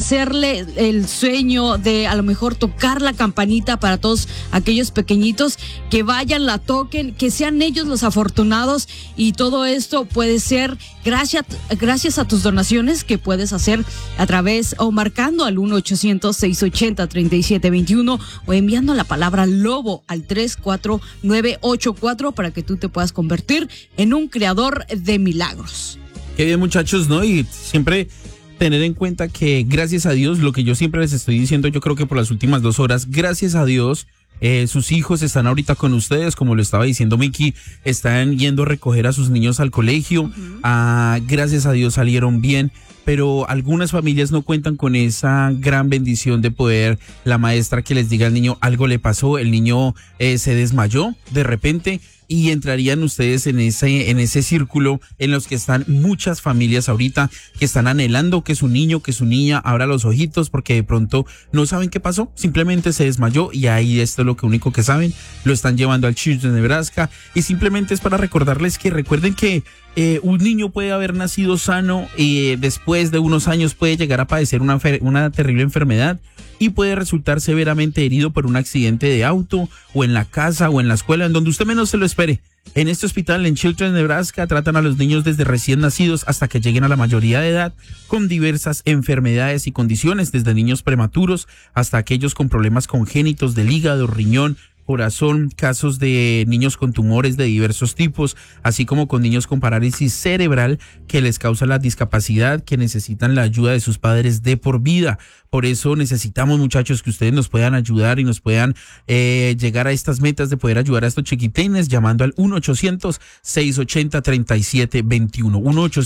hacerle el sueño de a lo mejor tocar la campanita para todos aquellos pequeñitos, que vayan, la toquen, que sean ellos los afortunados, y todo esto puede ser gracias a tus donaciones que puedes hacer a través o marcando al 1-800-680-3721 o enviando la palabra lobo al 34984 para que tú te puedas convertir en un creador de milagros. Qué bien, muchachos, ¿no? Y siempre tener en cuenta que gracias a Dios, lo que yo siempre les estoy diciendo, yo creo que por las últimas 2 horas, gracias a Dios, sus hijos están ahorita con ustedes, como lo estaba diciendo Miki, están yendo a recoger a sus niños al colegio. Gracias a Dios salieron bien, pero algunas familias no cuentan con esa gran bendición de poder la maestra que les diga al niño algo le pasó, el niño se desmayó de repente, y entrarían ustedes en ese círculo en los que están muchas familias ahorita que están anhelando que su niño, que su niña abra los ojitos, porque de pronto no saben qué pasó, simplemente se desmayó, y ahí esto es lo único que saben, lo están llevando al Children's de Nebraska, y simplemente es para recordarles que recuerden que un niño puede haber nacido sano y después de unos años puede llegar a padecer una terrible enfermedad y puede resultar severamente herido por un accidente de auto, o en la casa o en la escuela, en donde usted menos se lo espere. En este hospital en Children's, Nebraska, tratan a los niños desde recién nacidos hasta que lleguen a la mayoría de edad con diversas enfermedades y condiciones, desde niños prematuros hasta aquellos con problemas congénitos del hígado, riñón, corazón, casos de niños con tumores de diversos tipos, así como con niños con parálisis cerebral que les causa la discapacidad, que necesitan la ayuda de sus padres de por vida. Por eso necesitamos, muchachos, que ustedes nos puedan ayudar y nos puedan llegar a estas metas de poder ayudar a estos chiquitines llamando al 1-800-680-3721.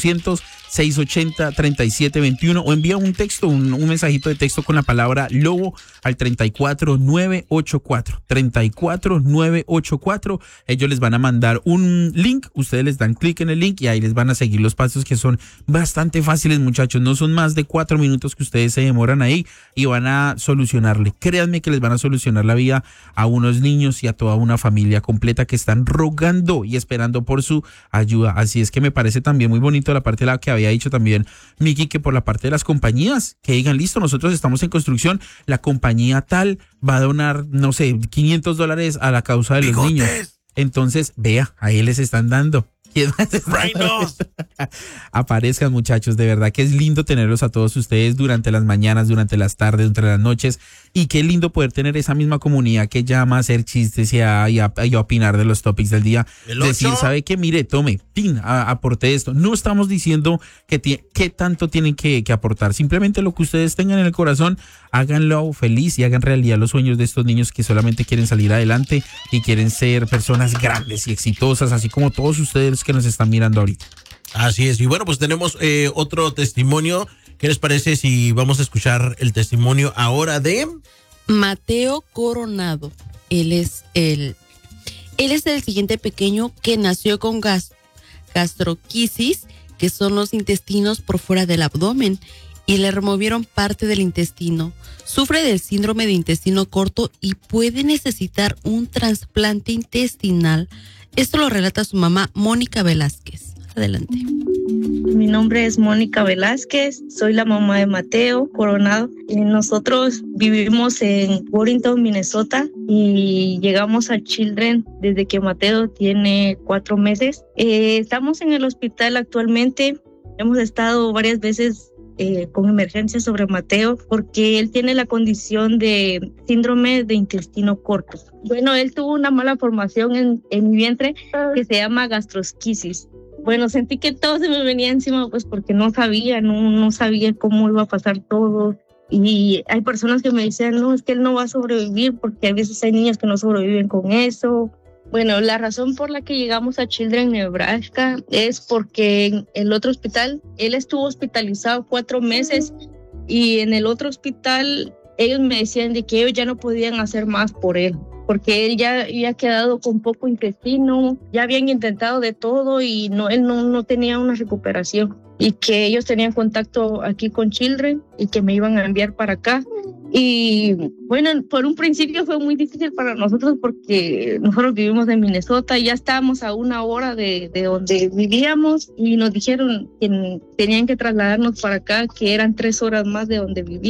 1-800-680-3721 o envía un texto, un mensajito de texto con la palabra lobo al 34984. 34984. Ellos les van a mandar un link, ustedes les dan clic en el link y ahí les van a seguir los pasos, que son bastante fáciles, muchachos. No son más de 4 minutos que ustedes se demoran ahí y van a solucionarle. Créanme que les van a solucionar la vida a unos niños y a toda una familia completa que están rogando y esperando por su ayuda. Así es que me parece también muy bonito la parte de la que había dicho también Miki, que por la parte de las compañías, que digan, listo, nosotros estamos en construcción, la compañía tal va a donar, no sé, $500 a la causa de los niños. Entonces, vea, ahí les están dando. Aparezcan, muchachos, de verdad que es lindo tenerlos a todos ustedes durante las mañanas, durante las tardes, durante las noches, y qué lindo poder tener esa misma comunidad que llama a hacer chistes y a opinar de los topics del día. Decir, ¿sabe qué? Mire, tome, aporte esto. No estamos diciendo qué tanto tienen que aportar, simplemente lo que ustedes tengan en el corazón, háganlo feliz y hagan realidad los sueños de estos niños que solamente quieren salir adelante y quieren ser personas grandes y exitosas, así como todos ustedes que nos están mirando ahorita. Así es, y bueno, pues tenemos otro testimonio. ¿Qué les parece si vamos a escuchar el testimonio ahora de Mateo Coronado? Él es el siguiente pequeño que nació con gastroquisis, que son los intestinos por fuera del abdomen, y le removieron parte del intestino. Sufre del síndrome de intestino corto y puede necesitar un trasplante intestinal. Esto lo relata su mamá, Mónica Velázquez. Adelante. Mi nombre es Mónica Velázquez, soy la mamá de Mateo Coronado. Nosotros vivimos en Warrenton, Minnesota, y llegamos a Children desde que Mateo tiene 4 meses. Estamos en el hospital actualmente. Hemos estado varias veces con emergencias sobre Mateo porque él tiene la condición de síndrome de intestino corto. Bueno, él tuvo una mala formación en mi vientre que se llama gastrosquisis. Bueno, sentí que todo se me venía encima, pues porque no sabía cómo iba a pasar todo. Y hay personas que me decían, no, es que él no va a sobrevivir, porque a veces hay niños que no sobreviven con eso. Bueno, la razón por la que llegamos a Children Nebraska es porque en el otro hospital, él estuvo hospitalizado 4 meses y en el otro hospital ellos me decían de que ellos ya no podían hacer más por él, porque él ya había quedado con poco intestino, ya habían intentado de todo y él no tenía una recuperación, y que ellos tenían contacto aquí con Children y que me iban a enviar para acá. Y bueno, por un principio fue muy difícil para nosotros porque nosotros vivimos en Minnesota y ya estábamos a 1 hora de donde vivíamos, y nos dijeron que tenían que trasladarnos para acá, que eran 3 horas más de donde vivíamos.